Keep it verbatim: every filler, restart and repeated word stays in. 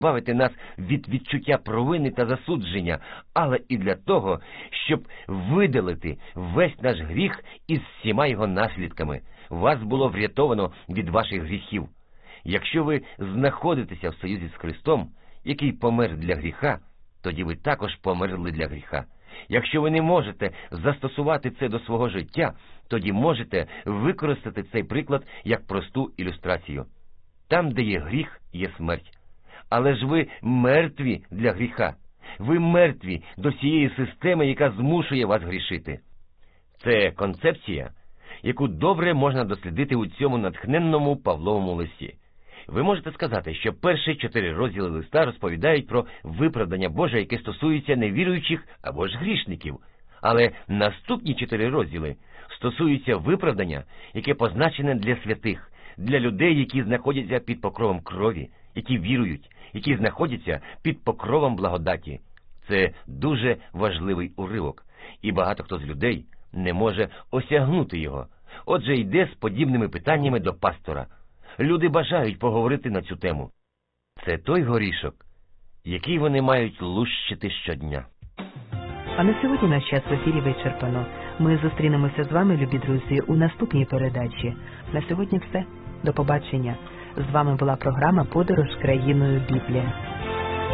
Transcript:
позбавити нас від відчуття провини та засудження, але і для того, щоб видалити весь наш гріх із всіма його наслідками. Вас було врятовано від ваших гріхів. Якщо ви знаходитеся в союзі з Христом, який помер для гріха, тоді ви також померли для гріха. Якщо ви не можете застосувати це до свого життя, тоді можете використати цей приклад як просту ілюстрацію. Там, де є гріх, є смерть. Але ж ви мертві для гріха. Ви мертві до цієї системи, яка змушує вас грішити. Це концепція, яку добре можна дослідити у цьому натхненному Павловому листі. Ви можете сказати, що перші чотири розділи листа розповідають про виправдання Боже, яке стосується невіруючих або ж грішників. Але наступні чотири розділи стосуються виправдання, яке позначене для святих, для людей, які знаходяться під покровом крові, які вірують, які знаходяться під покровом благодаті. Це дуже важливий уривок, і багато хто з людей не може осягнути його. Отже, йде з подібними питаннями до пастора. Люди бажають поговорити на цю тему. Це той горішок, який вони мають лущити щодня. А на сьогодні наш час в ефірі вичерпано. Ми зустрінемося з вами, любі друзі, у наступній передачі. На сьогодні все. До побачення. З вами була програма «Подорож країною Біблія».